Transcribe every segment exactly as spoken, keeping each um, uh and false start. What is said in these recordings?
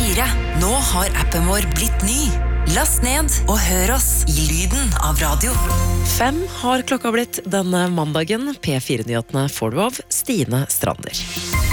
fire. Nå har appen vår blitt ny. Last ned og hør oss i lyden av radio. Fem har klokka blitt denne mandagen. P fire-nyhetene får du av Stine Strander.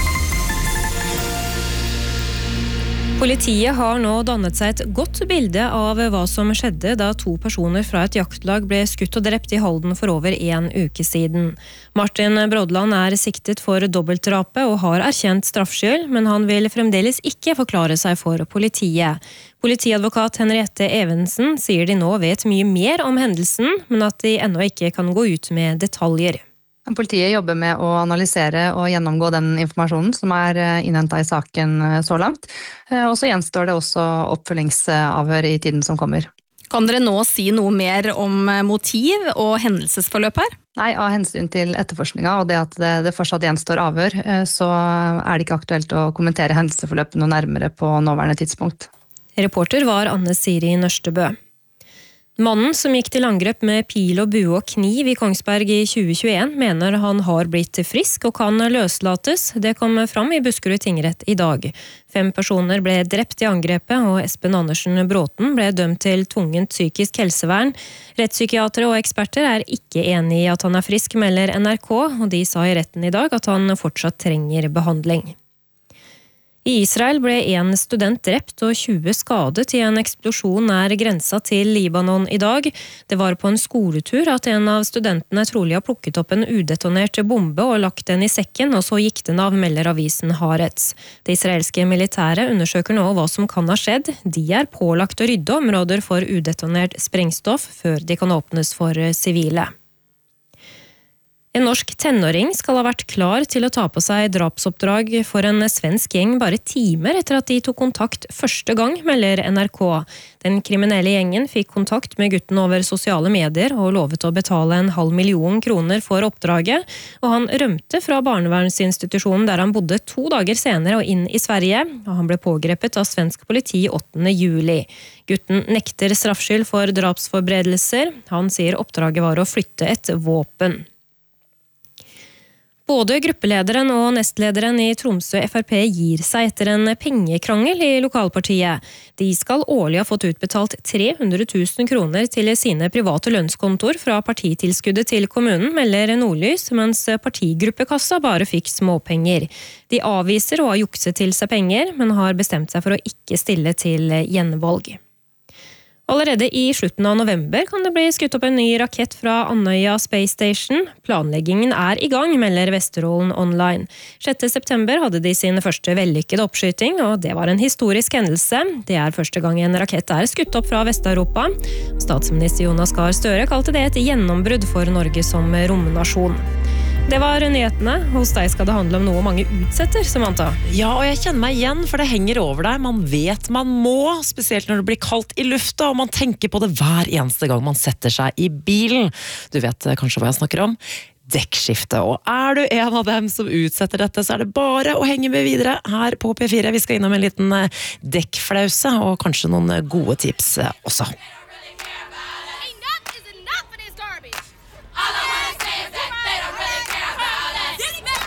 Politiet har nå dannet seg et godt bilde av hva som skjedde da to personer fra et jaktlag ble skutt og drept i Halden for over en uke siden. Martin Brodland er siktet for dobbeltdrapet og har erkjent straffskyld, men han vil fremdeles ikke forklare seg for politiet. Politiadvokat Henriette Evensen sier de nå vet mye mer om hendelsen, men at de ennå ikke kan gå ut med detaljer. Politiet jobber med å analysere og gjennomgå den informasjonen som er innhentet i saken så langt. Og så gjenstår det også oppfølgingsavhør i tiden som kommer. Kan dere nå si noe mer om motiv og hendelsesforløp her? Nei, av hensyn til etterforskninga og det at det, det fortsatt gjenstår avhør, så er det ikke aktuelt å kommentere hendelsesforløpet noe nærmere på nåværende tidspunkt. Reporter var Anne Siri Nørstebø. Mannen som gikk til angrep med pil og bue og kniv i Kongsberg i tjue tjueen mener han har blitt frisk og kan løslates. Det kom fram i Buskerud tingrett i dag. Fem personer ble drept i angrepet, og Espen Andersen Bråten ble dømt til tvungent psykisk helsevern. Rettspsykiatere og eksperter er ikke enige i at han er frisk, melder N R K, og de sa i retten i dag at han fortsatt trenger behandling. I Israel ble en student drept og tjue skadet i en eksplosjon nær grensa til Libanon i dag. Det var på en skoletur at en av studentene trolig har plukket opp en udetonert bombe og lagt den i sekken, og så gikk den av, melder avisen Haaretz. Det israelske militæret undersøker nå hva som kan ha skjedd. De er pålagt å rydde områder for udetonert sprengstoff før de kan åpnes for sivile. En norsk tenåring skal ha vært klar til å ta på seg drapsoppdrag for en svensk gjeng bare timer etter at de tok kontakt første gang, melder N R K. Den kriminelle gjengen fikk kontakt med gutten over sosiale medier og lovet å betale en halv million kroner for oppdraget, og han rømte fra barnevernsinstitusjonen der han bodde to dager senere og inn i Sverige, og han ble pågrepet av svensk politi åttende juli. Gutten nekter straffskyld for drapsforberedelser. Han sier oppdraget var å flytte et våpen. Både gruppelederen og nestlederen i Tromsø F R P gir seg etter en pengekrangel i lokalpartiet. De skal årlig ha fått utbetalt tre hundre tusen kroner til sine private lønnskontor fra partitilskuddet til kommunen, melder Nordlys, mens partigruppekassa bare fikk småpenger. De avviser å ha jukset til seg penger, men har bestemt seg for å ikke stille til gjenvalg. Allerede i slutten av november kan det bli skutt opp en ny rakett fra Andøya Space Station. Planleggingen er i gang, melder Vesterålen Online. sjette september hadde de sin første vellykkede oppskyting, og det var en historisk hendelse. Det er første gang en rakett er skutt opp fra Vest-Europa. Statsminister Jonas Gahr Støre kalte det et gjennombrudd for Norge som romnasjon. Det var nyhetene. Hos deg skal det handle om noe mange utsetter, Samantha. Ja, og jeg kjenner meg igjen, for det henger over deg. Man vet man må, spesielt når det blir kaldt i lufta, og man tenker på det hver eneste gang man setter seg i bilen. Du vet kanskje hva jeg snakker om? Dekkskifte. Og er du en av dem som utsetter dette, så er det bare å henge med videre her på P fire. Vi skal innom en liten dekkflause, og kanskje noen gode tips også.